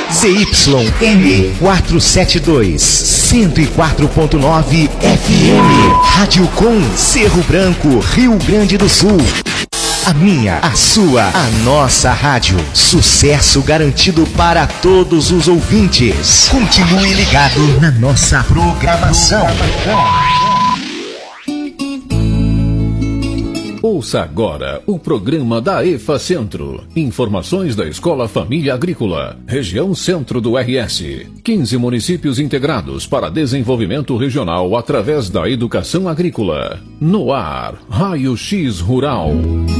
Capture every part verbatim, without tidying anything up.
Z Y M quatrocentos e setenta e dois, cento e quatro ponto nove F M. Rádio Com, Cerro Branco, Rio Grande do Sul. A minha, a sua, a nossa rádio. Sucesso garantido para todos os ouvintes. Continue ligado na nossa programação. Ouça agora o programa da EFACentro. Informações da Escola Família Agrícola, região centro do R S. quinze municípios integrados para desenvolvimento regional através da educação agrícola. No ar, Raio X Rural.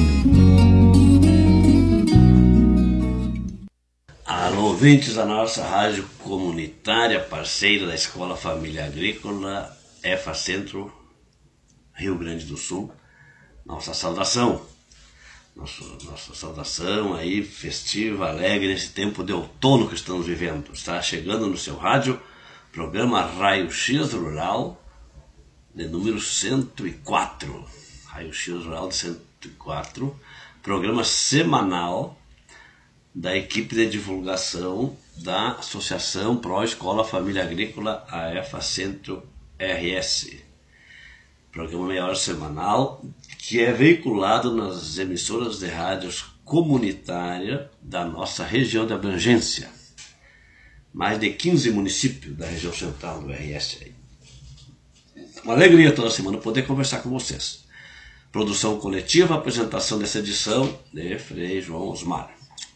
Alô, ouvintes da nossa rádio comunitária, parceira da Escola Família Agrícola, EFACentro, Rio Grande do Sul. Nossa saudação, nossa, nossa saudação aí, festiva, alegre, nesse tempo de outono que estamos vivendo. Está chegando no seu rádio, programa Raio X Rural, de número cento e quatro. Raio X Rural de cento e quatro, programa semanal da equipe de divulgação da Associação Pró Escola Família Agrícola, a EFACentro R S. Programa meia hora semanal, que é veiculado nas emissoras de rádios comunitárias da nossa região de abrangência. Mais de quinze municípios da região central do R S. Aí. Uma alegria toda semana poder conversar com vocês. Produção coletiva, apresentação dessa edição de Frei João Osmar.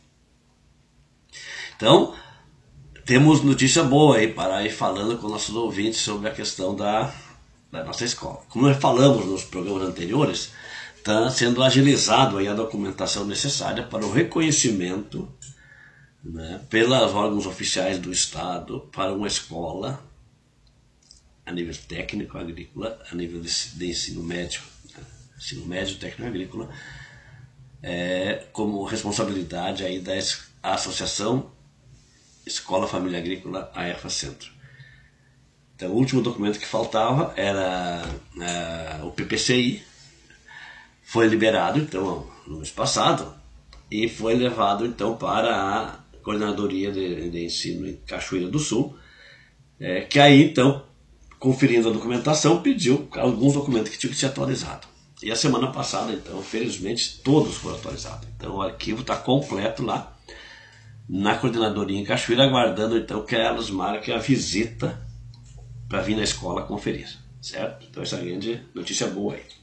Então, temos notícia boa aí para ir falando com nossos ouvintes sobre a questão da... da nossa escola. Como nós falamos nos programas anteriores, está sendo agilizado aí a documentação necessária para o reconhecimento, né, pelos órgãos oficiais do Estado para uma escola a nível técnico agrícola, a nível de, de ensino médio, né, ensino médio técnico agrícola, é, como responsabilidade aí da Associação Escola Família Agrícola, a EFACentro. Então, o último documento que faltava era uh, o P P C I, foi liberado então no mês passado e foi levado então para a Coordenadoria de, de Ensino em Cachoeira do Sul, é, que aí então, conferindo a documentação, pediu alguns documentos que tinham que ser atualizados. E a semana passada então, felizmente, todos foram atualizados. Então o arquivo está completo lá na Coordenadoria em Cachoeira, aguardando então que elas marquem a visita para vir na escola conferir, certo? Então essa é a grande notícia boa aí.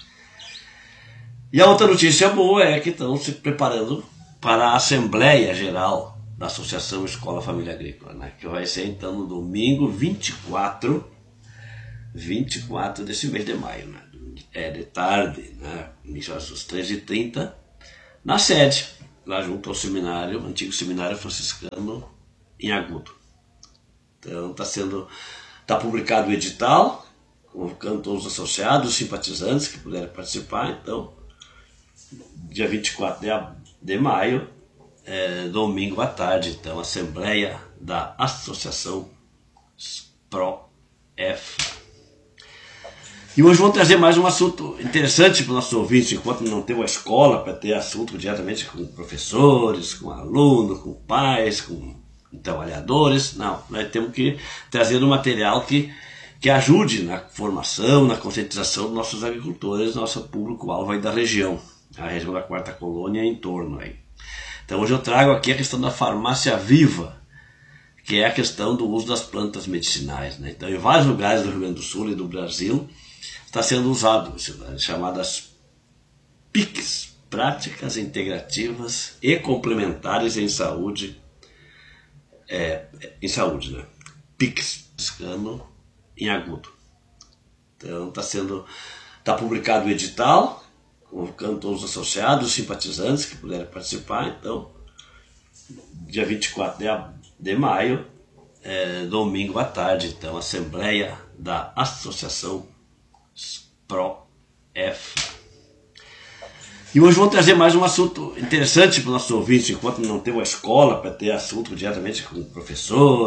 E a outra notícia boa é que estão se preparando para a Assembleia Geral da Associação Escola Família Agrícola, né? Que vai ser então no domingo vinte e quatro, vinte e quatro desse mês de maio, né? É de tarde, né? Início às treze e trinta, na sede, lá junto ao seminário, antigo seminário franciscano em Agudo. Então está sendo... Está publicado o edital, convocando todos os associados, os simpatizantes que puderem participar. Então, dia vinte e quatro de maio, é, domingo à tarde, então, Assembleia da Associação Pró EFA. E hoje vamos trazer mais um assunto interessante para os nossos ouvintes, enquanto não tem uma escola para ter assunto diretamente com professores, com alunos, com pais, com trabalhadores. Não, nós temos que trazer um material que, que ajude na formação, na conscientização dos nossos agricultores, nosso público-alvo aí da região, a região da Quarta Colônia e em torno aí. Então hoje eu trago aqui a questão da farmácia viva, que é a questão do uso das plantas medicinais, né? Então em vários lugares do Rio Grande do Sul e do Brasil está sendo usado, chamadas P I Cs, Práticas Integrativas e Complementares em Saúde, É, em saúde, né? P I C S, em Agudo. Então está sendo, está publicado o edital, convocando todos os associados, os simpatizantes que puderem participar. Então, dia vinte e quatro de maio, é, domingo à tarde, então, Assembleia da Associação Pró EFA. E hoje vamos trazer mais um assunto interessante para os nossos ouvintes, enquanto não tem uma escola para ter assunto diretamente com o professor,